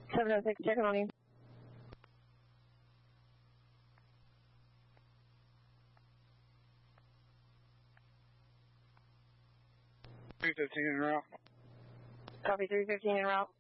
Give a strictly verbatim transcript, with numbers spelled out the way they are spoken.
seven oh six, check on you. three fifteen en route. Copy three fifteen en route.